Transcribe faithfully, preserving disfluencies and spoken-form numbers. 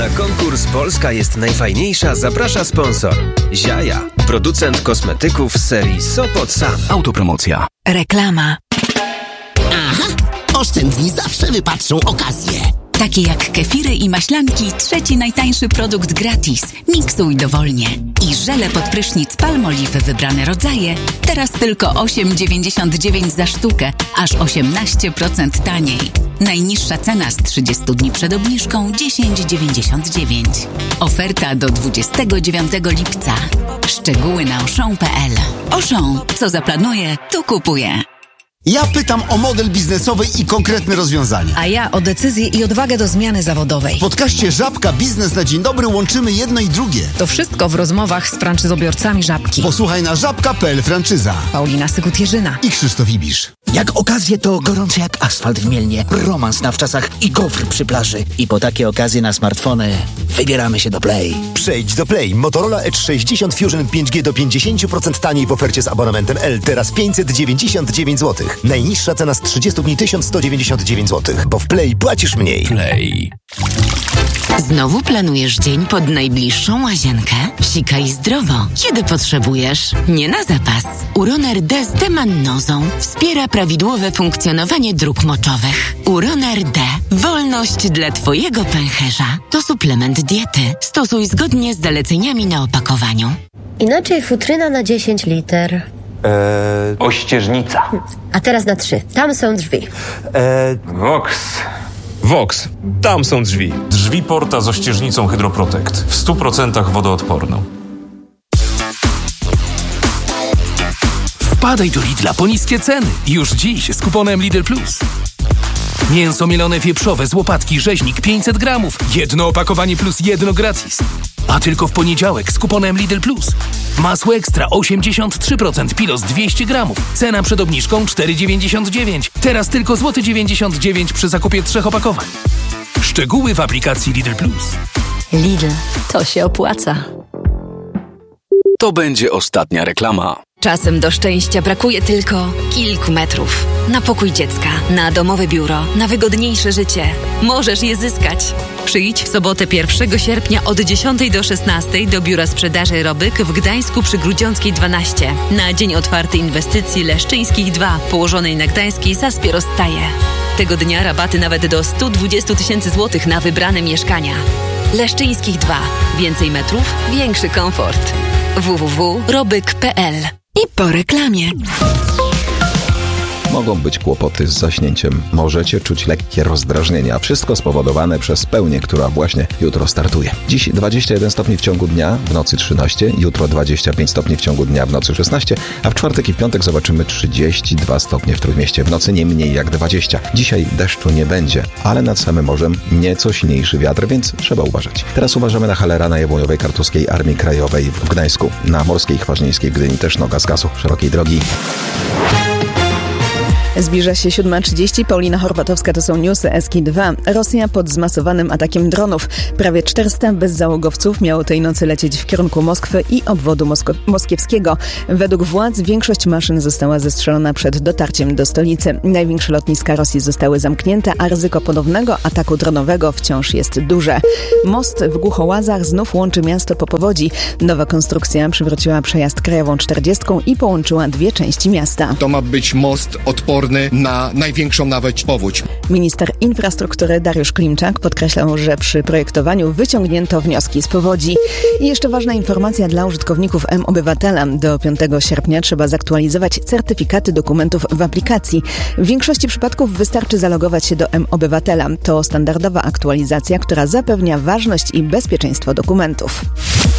Na konkurs Polska jest najfajniejsza zaprasza sponsor. Ziaja, producent kosmetyków z serii Sopot Sun. Autopromocja. Reklama. Aha! Oszczędni zawsze wypatrzą okazję. Takie jak kefiry i maślanki, trzeci najtańszy produkt gratis. Miksuj dowolnie. I żele pod prysznic Palmolive wybrane rodzaje. Teraz tylko osiem dziewięćdziesiąt dziewięć za sztukę, aż osiemnaście procent taniej. Najniższa cena z trzydziestu dni przed obniżką dziesięć dziewięćdziesiąt dziewięć. Oferta do dwudziestego dziewiątego lipca. Szczegóły na auchan kropka p l. Auchan, co zaplanuje, to kupuje. Ja pytam o model biznesowy i konkretne rozwiązania. A ja o decyzję i odwagę do zmiany zawodowej. W podcaście Żabka Biznes na Dzień Dobry łączymy jedno i drugie. To wszystko w rozmowach z franczyzobiorcami Żabki. Posłuchaj na żabka kropka p l franczyza. Paulina Sykut-Jerzyna I Krzysztof Ibisz. Jak okazje to gorące jak asfalt w Mielnie, romans na wczasach i gofr przy plaży. I po takie okazje na smartfony wybieramy się do Play. Przejdź do Play. Motorola Edge sześćdziesiąt Fusion pięć G do pięćdziesiąt procent taniej w ofercie z abonamentem L. Teraz pięćset dziewięćdziesiąt dziewięć złotych. Najniższa cena z trzydziestu dni tysiąc sto dziewięćdziesiąt dziewięć złotych, bo w Play płacisz mniej. Play. Znowu planujesz dzień pod najbliższą łazienkę? Sikaj zdrowo, kiedy potrzebujesz. Nie na zapas. Uroner D z demannozą wspiera prawidłowe funkcjonowanie dróg moczowych. Uroner D. Wolność dla twojego pęcherza. To suplement diety. Stosuj zgodnie z zaleceniami na opakowaniu. Inaczej futryna na dziesięć liter. Eee, ościeżnica. A teraz na trzy. Tam są drzwi. Eee, Vox. Vox. Tam są drzwi. Drzwi Porta z ościeżnicą Hydroprotect. W stu procentach wodoodporną. Wpadaj do Lidla po niskie ceny. Już dziś z kuponem Lidl Plus. Mięso mielone wieprzowe z łopatki rzeźnik pięćset gramów. Jedno opakowanie plus jedno gratis. A tylko w poniedziałek z kuponem Lidl Plus. Masło ekstra osiemdziesiąt trzy procent Pilos dwieście gramów. Cena przed obniżką cztery dziewięćdziesiąt dziewięć. Teraz tylko złoty dziewięćdziesiąt dziewięć przy zakupie trzech opakowań. Szczegóły w aplikacji Lidl Plus. Lidl, to się opłaca. To będzie ostatnia reklama. Czasem do szczęścia brakuje tylko kilku metrów. Na pokój dziecka, na domowe biuro, na wygodniejsze życie. Możesz je zyskać. Przyjdź w sobotę pierwszego sierpnia od dziesiątej do szesnastej do Biura Sprzedaży Robyk w Gdańsku przy Grudziąckiej dwanaście. Na dzień otwarty inwestycji Leszczyńskich dwa, położonej na gdańskiej Saspie rozstaje. Tego dnia rabaty nawet do sto dwadzieścia tysięcy złotych na wybrane mieszkania. Leszczyńskich dwa. Więcej metrów, większy komfort. w w w kropka robyk kropka p l. I po reklamie. Mogą być kłopoty z zaśnięciem. Możecie czuć lekkie rozdrażnienia. Wszystko spowodowane przez pełnię, która właśnie jutro startuje. Dziś dwadzieścia jeden stopni w ciągu dnia, w nocy trzynaście, jutro dwadzieścia pięć stopni w ciągu dnia, w nocy szesnaście, a w czwartek i piątek zobaczymy trzydzieści dwa stopnie w Trójmieście, w nocy nie mniej jak dwadzieścia. Dzisiaj deszczu nie będzie, ale nad samym morzem nieco silniejszy wiatr, więc trzeba uważać. Teraz uważamy na Halera na Jabłoniowej Kartuskiej Armii Krajowej w Gdańsku. Na Morskiej Chważnieńskiej Gdyni też noga z gazu szerokiej drogi. Zbliża się siódma trzydzieści. Paulina Horwatowska, to są newsy S K dwa. Rosja pod zmasowanym atakiem dronów. Prawie czterysta bezzałogowców miało tej nocy lecieć w kierunku Moskwy i obwodu mosko- moskiewskiego. Według władz większość maszyn została zestrzelona przed dotarciem do stolicy. Największe lotniska Rosji zostały zamknięte, a ryzyko ponownego ataku dronowego wciąż jest duże. Most w Głuchołazach znów łączy miasto po powodzi. Nowa konstrukcja przywróciła przejazd krajową czterdziestką i połączyła dwie części miasta. To ma być most odporny na największą nawet powódź. Minister infrastruktury Dariusz Klimczak podkreślał, że przy projektowaniu wyciągnięto wnioski z powodzi. I jeszcze ważna informacja dla użytkowników M-Obywatela. Do piątego sierpnia trzeba zaktualizować certyfikaty dokumentów w aplikacji. W większości przypadków wystarczy zalogować się do M-Obywatela. To standardowa aktualizacja, która zapewnia ważność i bezpieczeństwo dokumentów.